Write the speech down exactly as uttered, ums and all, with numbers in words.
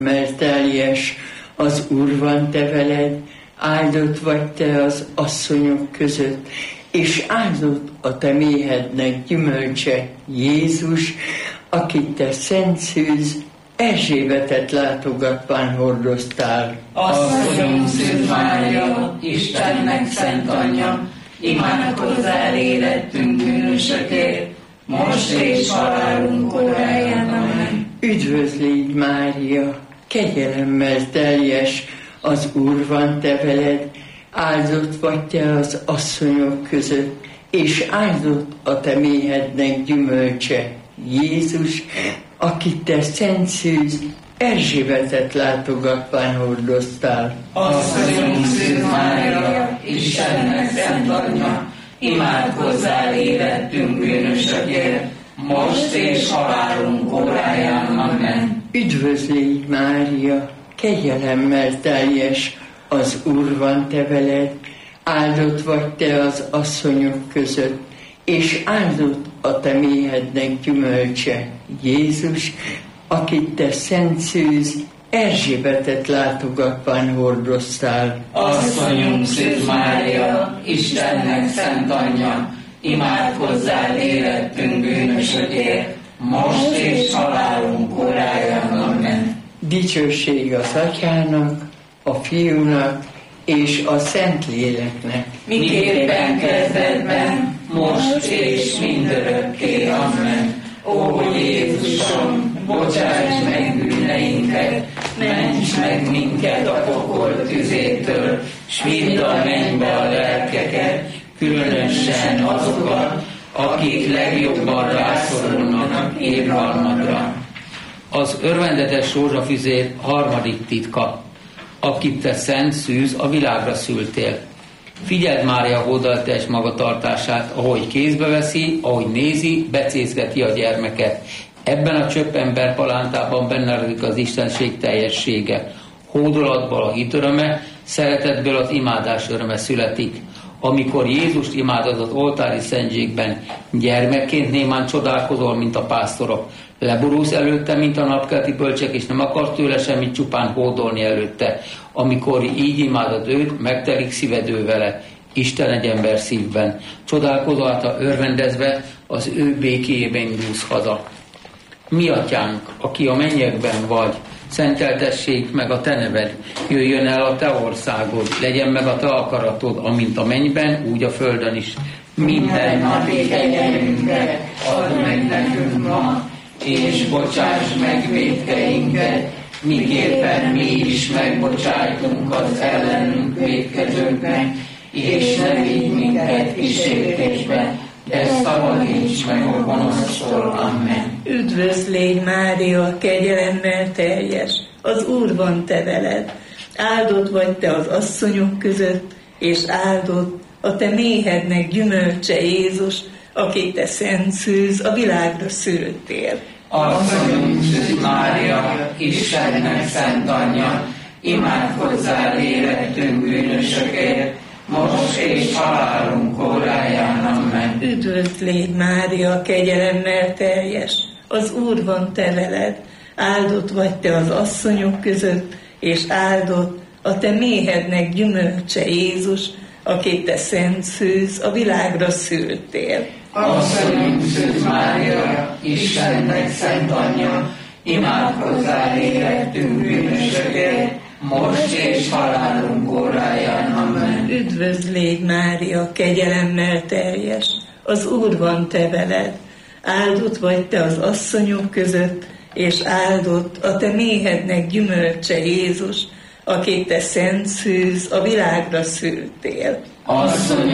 mert teljes, az Úr van te veled, áldott vagy te az asszonyok között, és áldott a te méhednek gyümölcse, Jézus, akit te szent szűz, Erzsébetet látogatván hordoztál. Asszonyom Szűz Mária, Istennek szent anyja, imádkozzál érettünk bűnösökért, most és halálunk óráján. Amen. Üdvözl légy, Mária, kegyelemmel teljes, az Úr van te veled, áldott vagy te az asszonyok között, és áldott a te méhednek gyümölcse, Jézus, akit te szent szűz, Erzsébetet látogatván hordoztál. Asszonyom Szűz Mária, Istennek szent anyja, imádkozzál érettünk bűnösökért, most és halálunk óráján. Amen. Üdvözl légy, Mária, kegyelemmel teljes, az Úr van te veled, áldott vagy te az asszonyok között, és áldott a te méhednek gyümölcse, Jézus, akit te szent szűz, Erzsébetet látogatván hordoztál. Asszonyom Szűz Mária, Istennek szent anyja, imádkozzál érettünk bűnösökért, most és halálunk óráján. Amen. Dicsőség az Atyának, a Fiúnak és a Szentléleknek. Miképpen kezdetben, most és mindörökké. Amen. Ó Jézusom, bocsáss meg bűneinket, ments meg minket a pokol tüzétől, s vidd a mennybe a lelkeket, különösen azokat, akik legjobban rászorulnak érgalmadra. Az örvendetes rózsafüzér harmadik titka, akit te szent szűz, a világra szültél. Figyeld Mária hódoltes magatartását, ahogy kézbe veszi, ahogy nézi, becézgeti a gyermeket. Ebben a csöppember palántában benne rajlik az istenség teljessége. Hódolatból a hit öröme, szeretetből az imádás öröme születik. Amikor Jézust imádott oltári szentségben, gyermekként némán csodálkozol, mint a pásztorok. Leborulsz előtte, mint a napkelti bölcsek, és nem akar tőle semmit, csupán hódolni előtte. Amikor így imádod őt, megtelik szívedő vele. Isten egy ember szívben. Csodálkozol által örvendezve, az ő békéjében indulsz haza. Mi atyánk, aki a mennyekben vagy, szenteltessék meg a te neved, jöjjön el a te országod, legyen meg a te akaratod, amint a mennyben, úgy a földön is. Minden napi kegyelmünket add meg nekünk ma, és bocsáss meg vétkeinket, miképpen mi is megbocsájtunk az ellenünk vétkezőknek, és ne vigy minket kísértésbe, de szabadíts meg a gonosztól. Amen. Üdvözl légy, Mária, kegyelemmel teljes, az Úr van te veled, áldott vagy te az asszonyok között, és áldott a te méhednek gyümölcse, Jézus, akit te szent szűz, a világra szültél. Asszonyom Szűz Mária, Istennek szent anyja, imádkozzál érettünk bűnösökért, most és halálunk óráján. Amen. Üdvözl légy, Mária, kegyelemmel teljes, az Úr van te veled, áldott vagy te az asszonyok között, és áldott a te méhednek gyümölcse, Jézus, akit te szent szűz, a világra szültél. Asszonyom Szűz Mária, Istennek szent anyja, imádkozzál érettünk bűnösökért, most és halálunk óráján. Amen. Üdvözl légy, Mária, kegyelemmel teljes, az Úr van te veled, áldott vagy te az asszonyok között, és áldott a te méhednek gyümölcse, Jézus, akit te szent szűz, a világra szültél. Asszonyom